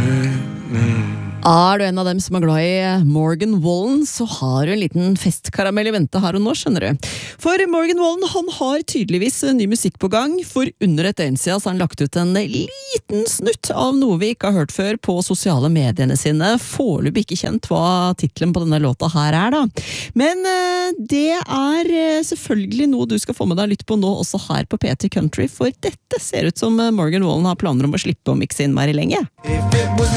Er du en av dem som glad i Morgan Wallen, så har du en liten festkaramell i vente her og nå, skjønner du. For Morgan Wallen, han har tydeligvis ny musikk på gang, for under et døgn siden så har han lagt ut en liten snutt av noe vi ikke har hørt før på sosiale mediene sine. Foreløpig ikke kjent hva titlen på denne låta her da. Men det er selvfølgelig noe du skal få med deg litt på nå, også her på PT Country, for dette ser ut som Morgan Wallen har planer om å slippe å mikse inn mer lenge.